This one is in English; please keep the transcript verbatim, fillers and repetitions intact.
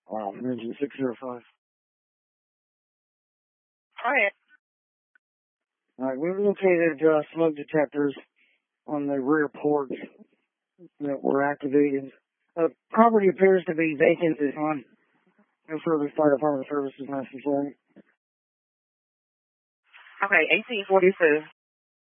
Wow, engine six zero five. Go ahead. All right, we located uh, smoke detectors on the rear porch that were activated. The property appears to be vacant at this time. No further fire department service is necessary. Okay, eighteen forty-two.